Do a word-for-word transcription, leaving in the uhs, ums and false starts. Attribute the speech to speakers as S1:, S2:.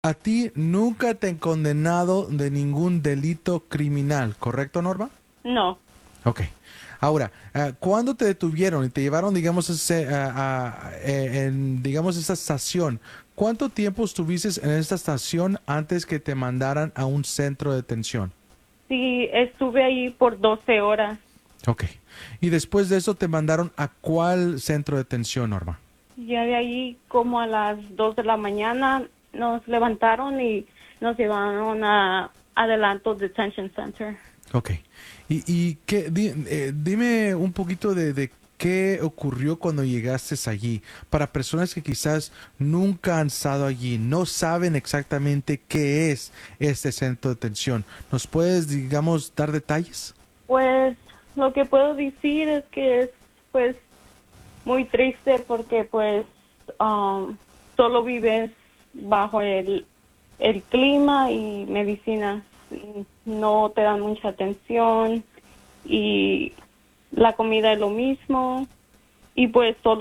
S1: A ti nunca te han condenado de ningún delito criminal, ¿correcto, Norma?
S2: No.
S1: Ok. Ahora, ah, ¿cuándo te detuvieron y te llevaron, digamos, ese, a- a- eh, en, digamos, esa estación? ¿Cuánto tiempo estuviste en esta estación antes que te mandaran a un centro de detención?
S2: Sí, estuve ahí por doce horas.
S1: Ok. Y después de eso te mandaron a cuál centro de detención, Norma?
S2: Ya de ahí como a las dos de la mañana nos levantaron y nos llevaron a Adelanto Detention Center.
S1: Ok. Y, y qué, di- eh, dime un poquito de, de qué ocurrió cuando llegaste allí. Para personas que quizás nunca han estado allí, no saben exactamente qué es este centro de detención. ¿Nos puedes, digamos, dar detalles?
S2: Pues lo que puedo decir es que es pues muy triste porque pues um, solo vives bajo el, el clima y medicinas. Y no te dan mucha atención y la comida es lo mismo y pues solo